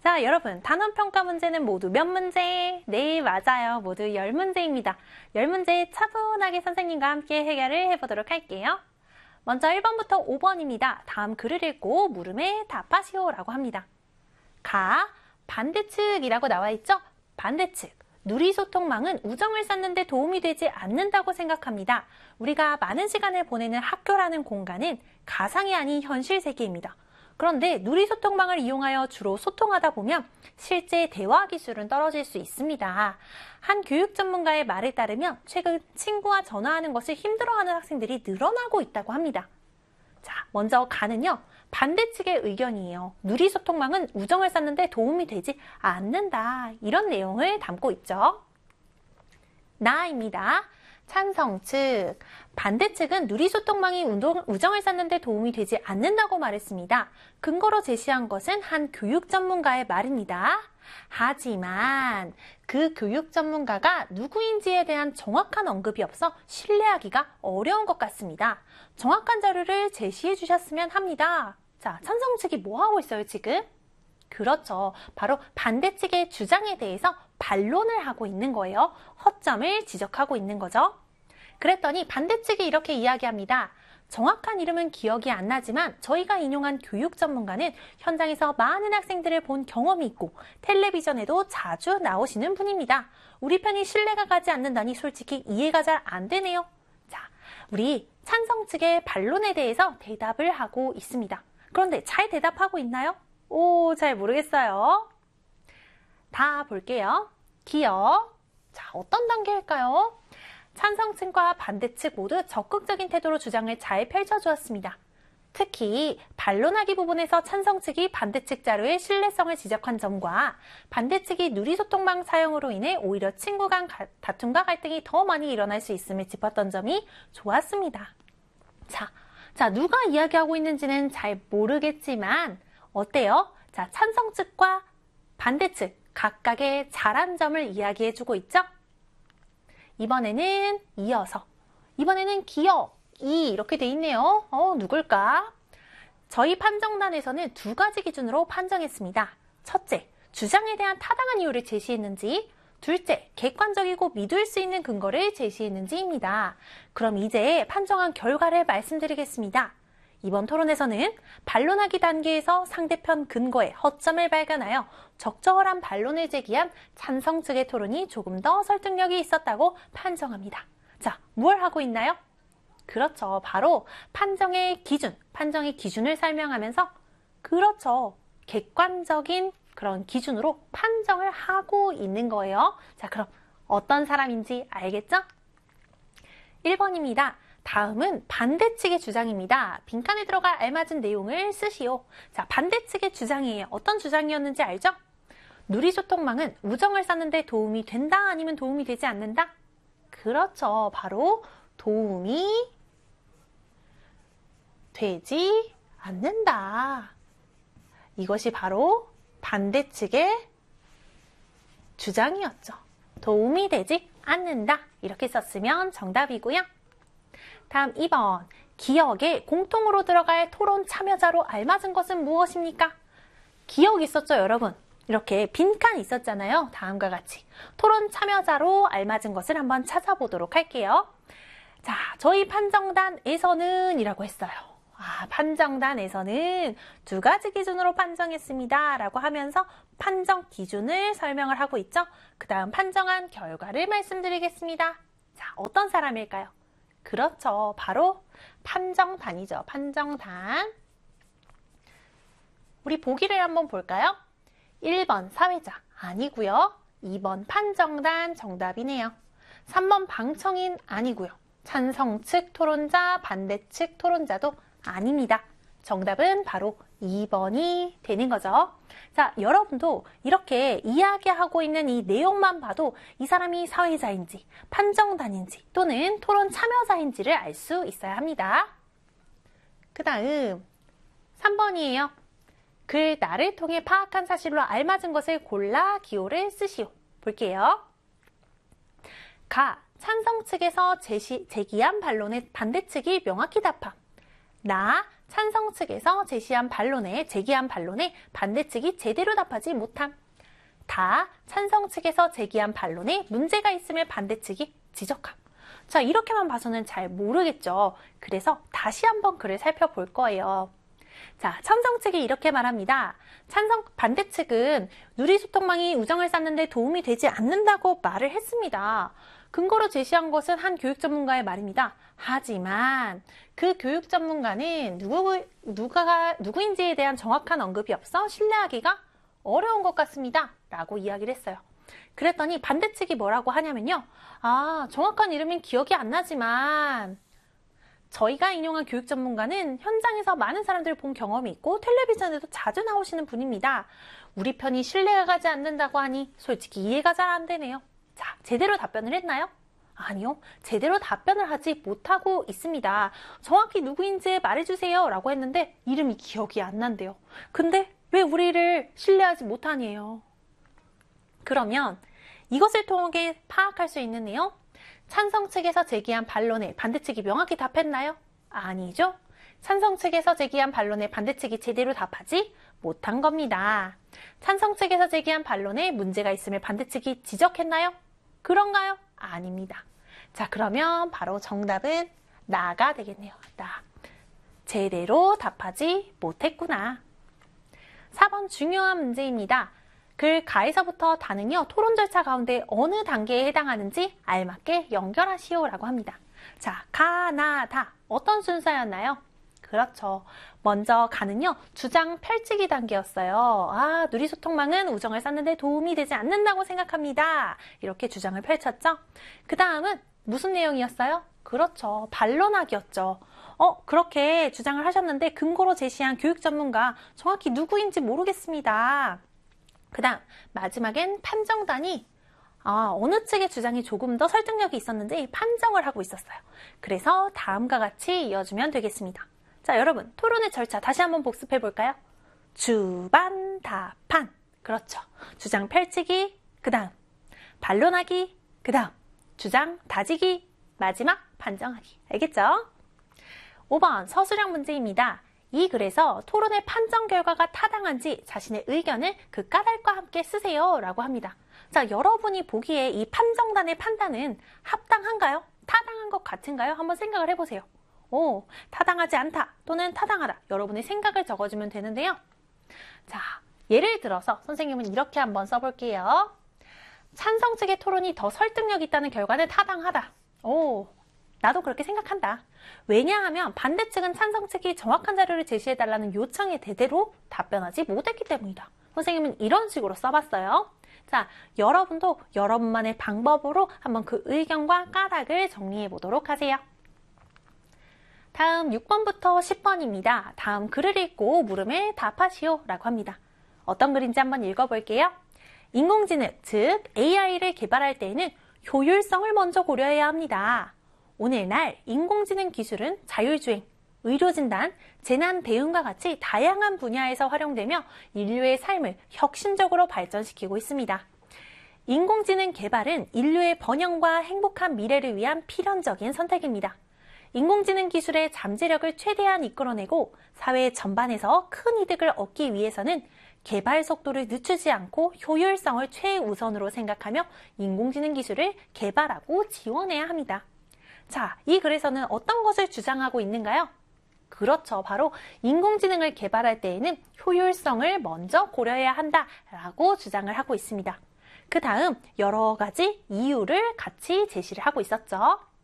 자, 여러분, 단원평가 문제는 모두 몇 문제? 네, 맞아요. 모두 10문제입니다. 10문제 차분하게 선생님과 함께 해결을 해보도록 할게요. 먼저 1번부터 5번입니다. 다음 글을 읽고 물음에 답하시오 라고 합니다. 가, 반대측이라고 나와 있죠? 반대측. 누리소통망은 우정을 쌓는 데 도움이 되지 않는다고 생각합니다. 우리가 많은 시간을 보내는 학교라는 공간은 가상이 아닌 현실 세계입니다. 그런데 누리소통망을 이용하여 주로 소통하다 보면 실제 대화 기술은 떨어질 수 있습니다. 한 교육 전문가의 말에 따르면 최근 친구와 전화하는 것을 힘들어하는 학생들이 늘어나고 있다고 합니다. 자, 먼저 가는요. 반대측의 의견이에요. 누리소통망은 우정을 쌓는 데 도움이 되지 않는다. 이런 내용을 담고 있죠. 나입니다. 찬성 측. 반대측은 누리소통망이 우정을 쌓는 데 도움이 되지 않는다고 말했습니다. 근거로 제시한 것은 한 교육 전문가의 말입니다. 하지만 그 교육 전문가가 누구인지에 대한 정확한 언급이 없어 신뢰하기가 어려운 것 같습니다. 정확한 자료를 제시해 주셨으면 합니다. 자, 찬성 측이 뭐 하고 있어요, 지금? 그렇죠. 바로 반대측의 주장에 대해서 반론을 하고 있는 거예요. 허점을 지적하고 있는 거죠. 그랬더니 반대측이 이렇게 이야기합니다. 정확한 이름은 기억이 안 나지만 저희가 인용한 교육 전문가는 현장에서 많은 학생들을 본 경험이 있고 텔레비전에도 자주 나오시는 분입니다. 우리 편이 신뢰가 가지 않는다니 솔직히 이해가 잘 안 되네요. 자, 우리 찬성 측의 반론에 대해서 대답을 하고 있습니다. 그런데 잘 대답하고 있나요? 오, 잘 모르겠어요. 다 볼게요. 기억. 자, 어떤 단계일까요? 찬성층과 반대측 모두 적극적인 태도로 주장을 잘 펼쳐주었습니다. 특히 반론하기 부분에서 찬성측이 반대측 자료의 신뢰성을 지적한 점과 반대측이 누리소통망 사용으로 인해 오히려 친구 간 다툼과 갈등이 더 많이 일어날 수 있음을 짚었던 점이 좋았습니다. 자, 누가 이야기하고 있는지는 잘 모르겠지만 어때요? 자, 찬성측과 반대측 각각의 잘한 점을 이야기해주고 있죠? 이번에는 이어서 이번에는 기억이 이렇게 돼 있네요. 누굴까? 저희 판정단에서는 두 가지 기준으로 판정했습니다. 첫째, 주장에 대한 타당한 이유를 제시했는지, 둘째, 객관적이고 믿을 수 있는 근거를 제시했는지입니다. 그럼 이제 판정한 결과를 말씀드리겠습니다. 이번 토론에서는 반론하기 단계에서 상대편 근거에 허점을 발견하여 적절한 반론을 제기한 찬성 측의 토론이 조금 더 설득력이 있었다고 판정합니다. 자, 뭘 하고 있나요? 그렇죠. 바로 판정의 기준을 설명하면서 그렇죠. 객관적인 그런 기준으로 판정을 하고 있는 거예요. 자, 그럼 어떤 사람인지 알겠죠? 1번입니다. 다음은 반대측의 주장입니다. 빈칸에 들어가 알맞은 내용을 쓰시오. 자, 반대측의 주장이에요. 어떤 주장이었는지 알죠? 누리소통망은 우정을 쌓는 데 도움이 된다 아니면 도움이 되지 않는다? 그렇죠. 바로 도움이 되지 않는다. 이것이 바로 반대측의 주장이었죠. 도움이 되지 않는다. 이렇게 썼으면 정답이고요. 다음 2번. 기억에 공통으로 들어갈 토론 참여자로 알맞은 것은 무엇입니까? 기억 있었죠, 여러분? 이렇게 빈칸 있었잖아요. 다음과 같이. 토론 참여자로 알맞은 것을 한번 찾아보도록 할게요. 자, 저희 판정단에서는 이라고 했어요. 판정단에서는 두 가지 기준으로 판정했습니다. 라고 하면서 판정 기준을 설명을 하고 있죠. 그 다음 판정한 결과를 말씀드리겠습니다. 자, 어떤 사람일까요? 그렇죠. 바로 판정단이죠. 판정단. 우리 보기를 한번 볼까요? 1번 사회자 아니고요. 2번 판정단 정답이네요. 3번 방청인 아니고요. 찬성 측 토론자, 반대 측 토론자도 아닙니다. 정답은 바로 2번이 되는 거죠. 자, 여러분도 이렇게 이야기하고 있는 이 내용만 봐도 이 사람이 사회자인지, 판정단인지 또는 토론 참여자인지를 알 수 있어야 합니다. 그 다음 3번이에요. 글 나를 통해 파악한 사실로 알맞은 것을 골라 기호를 쓰시오. 볼게요. 가, 찬성 측에서 제기한 반론에 반대 측이 명확히 답함. 나, 찬성 측에서 제기한 반론에 반대 측이 제대로 답하지 못함. 다, 찬성 측에서 제기한 반론에 문제가 있음을 반대 측이 지적함. 자, 이렇게만 봐서는 잘 모르겠죠. 그래서 다시 한번 글을 살펴볼 거예요. 자, 찬성 측이 이렇게 말합니다. 반대 측은 누리소통망이 우정을 쌓는 데 도움이 되지 않는다고 말을 했습니다. 근거로 제시한 것은 한 교육 전문가의 말입니다. 하지만 그 교육 전문가는 누구인지에 대한 정확한 언급이 없어 신뢰하기가 어려운 것 같습니다. 라고 이야기를 했어요. 그랬더니 반대 측이 뭐라고 하냐면요. 정확한 이름은 기억이 안 나지만 저희가 인용한 교육 전문가는 현장에서 많은 사람들을 본 경험이 있고 텔레비전에도 자주 나오시는 분입니다. 우리 편이 신뢰가 가지 않는다고 하니 솔직히 이해가 잘 안 되네요. 자, 제대로 답변을 했나요? 아니요. 제대로 답변을 하지 못하고 있습니다. 정확히 누구인지 말해주세요 라고 했는데 이름이 기억이 안 난대요. 근데 왜 우리를 신뢰하지 못하니에요? 그러면 이것을 통해 파악할 수 있는 내용? 찬성 측에서 제기한 반론에 반대 측이 명확히 답했나요? 아니죠. 찬성 측에서 제기한 반론에 반대 측이 제대로 답하지 못한 겁니다. 찬성 측에서 제기한 반론에 문제가 있음을 반대 측이 지적했나요? 그런가요? 아닙니다. 자, 그러면 바로 정답은 나가 되겠네요. 나. 제대로 답하지 못했구나. 4번 중요한 문제입니다. 글 가에서부터 다는요, 토론 절차 가운데 어느 단계에 해당하는지 알맞게 연결하시오 라고 합니다. 자, 가, 나, 다. 어떤 순서였나요? 그렇죠. 먼저 가는요, 주장 펼치기 단계였어요. 누리소통망은 우정을 쌓는 데 도움이 되지 않는다고 생각합니다. 이렇게 주장을 펼쳤죠. 그 다음은 무슨 내용이었어요? 그렇죠. 반론하기였죠. 그렇게 주장을 하셨는데 근거로 제시한 교육 전문가 정확히 누구인지 모르겠습니다. 그 다음 마지막엔 판정단이 어느 측의 주장이 조금 더 설득력이 있었는지 판정을 하고 있었어요. 그래서 다음과 같이 이어주면 되겠습니다. 자, 여러분 토론의 절차 다시 한번 복습해 볼까요? 주반, 답판. 그렇죠. 주장 펼치기, 그 다음 반론하기, 그 다음 주장 다지기, 마지막 판정하기. 알겠죠? 5번 서술형 문제입니다. 이 글에서 토론의 판정 결과가 타당한지 자신의 의견을 그 까닭과 함께 쓰세요 라고 합니다. 자, 여러분이 보기에 이 판정단의 판단은 합당한가요? 타당한 것 같은가요? 한번 생각을 해보세요. 타당하지 않다 또는 타당하다. 여러분의 생각을 적어주면 되는데요. 자, 예를 들어서 선생님은 이렇게 한번 써볼게요. 찬성 측의 토론이 더 설득력 있다는 결과는 타당하다. 나도 그렇게 생각한다. 왜냐하면 반대 측은 찬성 측이 정확한 자료를 제시해달라는 요청에 대대로 답변하지 못했기 때문이다. 선생님은 이런 식으로 써봤어요. 자, 여러분도 여러분만의 방법으로 한번 그 의견과 까닭을 정리해 보도록 하세요. 다음 6번부터 10번입니다. 다음 글을 읽고 물음에 답하시오 라고 합니다. 어떤 글인지 한번 읽어볼게요. 인공지능, 즉 AI를 개발할 때에는 효율성을 먼저 고려해야 합니다. 오늘날 인공지능 기술은 자율주행, 의료진단, 재난 대응과 같이 다양한 분야에서 활용되며 인류의 삶을 혁신적으로 발전시키고 있습니다. 인공지능 개발은 인류의 번영과 행복한 미래를 위한 필연적인 선택입니다. 인공지능 기술의 잠재력을 최대한 이끌어내고 사회 전반에서 큰 이득을 얻기 위해서는 개발 속도를 늦추지 않고 효율성을 최우선으로 생각하며 인공지능 기술을 개발하고 지원해야 합니다. 자, 이 글에서는 어떤 것을 주장하고 있는가요? 그렇죠. 바로 인공지능을 개발할 때에는 효율성을 먼저 고려해야 한다라고 주장을 하고 있습니다. 그 다음 여러 가지 이유를 같이 제시를 하고 있었죠.